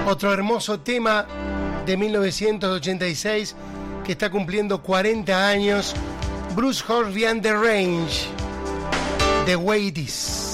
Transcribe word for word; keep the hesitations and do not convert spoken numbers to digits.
Otro hermoso tema de mil novecientos ochenta y seis que está cumpliendo cuarenta años. Bruce Hornsby and the Range, The Way It Is.